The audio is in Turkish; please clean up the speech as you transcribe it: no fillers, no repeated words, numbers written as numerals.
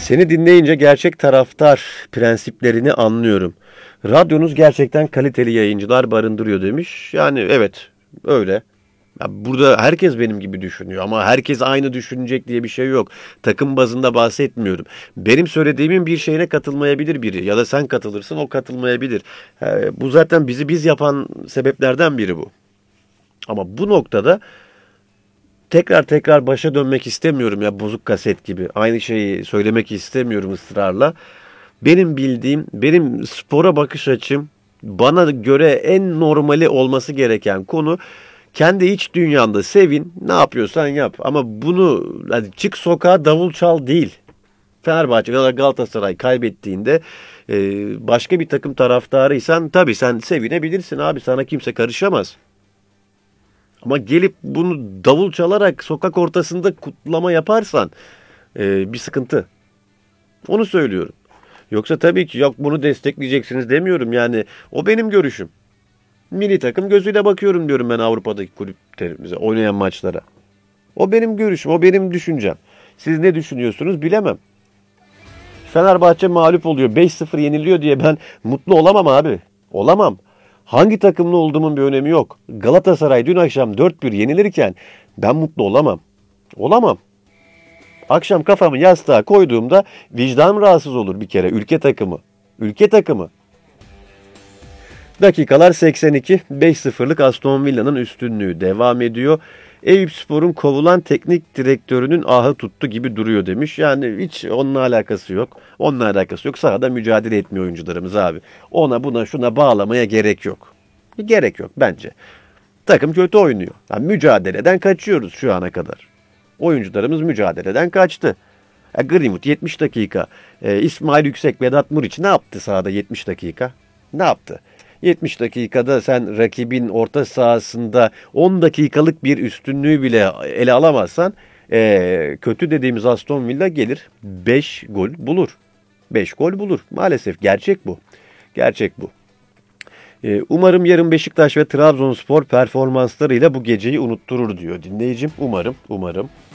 Seni dinleyince gerçek taraftar prensiplerini anlıyorum. Radyonuz gerçekten kaliteli yayıncılar barındırıyor demiş. Yani evet öyle. Ya burada herkes benim gibi düşünüyor ama herkes aynı düşünecek diye bir şey yok. Takım bazında bahsetmiyorum. Benim söylediğimin bir şeyine katılmayabilir biri ya da sen katılırsın o katılmayabilir. Bu zaten bizi biz yapan sebeplerden biri bu. Ama bu noktada tekrar tekrar başa dönmek istemiyorum ya bozuk kaset gibi. Aynı şeyi söylemek istemiyorum ısrarla. Benim bildiğim, benim spora bakış açım bana göre en normali olması gereken konu kendi iç dünyanda sevin, ne yapıyorsan yap. Ama bunu hadi çık sokağa davul çal değil. Fenerbahçe ya da Galatasaray kaybettiğinde başka bir takım taraftarıysan tabii sen sevinebilirsin abi sana kimse karışamaz. Ama gelip bunu davul çalarak sokak ortasında kutlama yaparsan bir sıkıntı. Onu söylüyorum. Yoksa tabii ki yok bunu destekleyeceksiniz demiyorum yani. O benim görüşüm. Milli takım gözüyle bakıyorum diyorum ben Avrupa'daki kulüplerimize oynayan maçlara. O benim görüşüm, o benim düşüncem. Siz ne düşünüyorsunuz bilemem. Fenerbahçe mağlup oluyor, 5-0 yeniliyor diye ben mutlu olamam abi. Olamam. Hangi takımlı olduğumun bir önemi yok. Galatasaray dün akşam 4-1 yenilirken ben mutlu olamam. Olamam. Akşam kafamı yastığa koyduğumda vicdanım rahatsız olur bir kere. Ülke takımı. Ülke takımı. Dakikalar 82. 5-0'lık Aston Villa'nın üstünlüğü devam ediyor. Eyüpspor'un kovulan teknik direktörünün ahı tuttu gibi duruyor demiş. Yani hiç onunla alakası yok. Onunla alakası yok. Sahada mücadele etmiyor oyuncularımız abi. Ona buna şuna bağlamaya gerek yok. Gerek yok bence. Takım kötü oynuyor. Yani mücadeleden kaçıyoruz şu ana kadar. Oyuncularımız mücadeleden kaçtı. Greenwood 70 dakika. İsmail Yüksek, Vedat Muriç ne yaptı sahada 70 dakika? Ne yaptı? 70 dakikada sen rakibin orta sahasında 10 dakikalık bir üstünlüğü bile ele alamazsan kötü dediğimiz Aston Villa gelir 5 gol bulur. 5 gol bulur. Maalesef gerçek bu. Gerçek bu. Umarım yarın Beşiktaş ve Trabzonspor performanslarıyla bu geceyi unutturur diyor dinleyicim. Umarım, umarım.